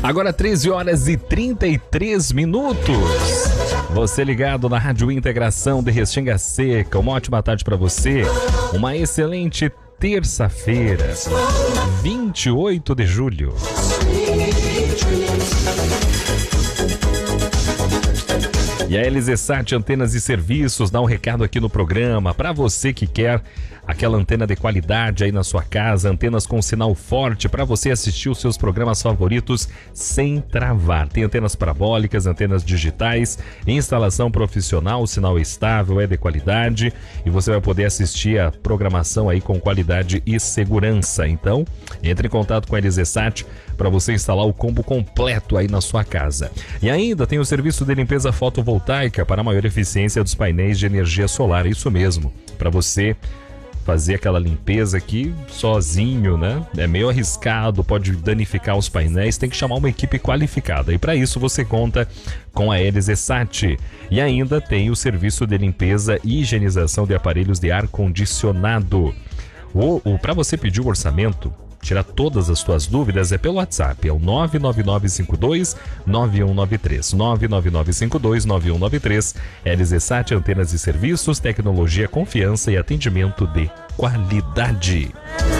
Agora 13 horas e 33 minutos. Você ligado na Rádio Integração de Restinga Seca. Uma ótima tarde para você. Uma excelente terça-feira, 28 de julho. E a LZSat Antenas e Serviços dá um recado aqui no programa para você que quer aquela antena de qualidade aí na sua casa, antenas com sinal forte para você assistir os seus programas favoritos sem travar. Tem antenas parabólicas, antenas digitais, instalação profissional, sinal estável, é de qualidade e você vai poder assistir a programação aí com qualidade e segurança. Então, entre em contato com a LZSat para você instalar o combo completo aí na sua casa. E ainda tem o serviço de limpeza fotovoltaica para maior eficiência dos painéis de energia solar, isso mesmo, para você fazer aquela limpeza aqui sozinho, né? É meio arriscado, pode danificar os painéis, tem que chamar uma equipe qualificada. E para isso você conta com a LZSat. E ainda tem o serviço de limpeza e higienização de aparelhos de ar-condicionado. Para você pedir o orçamento, tirar todas as suas dúvidas é pelo WhatsApp, é o 99952-9193, 99952-9193, LZSat Antenas e Serviços, tecnologia, confiança e atendimento de qualidade.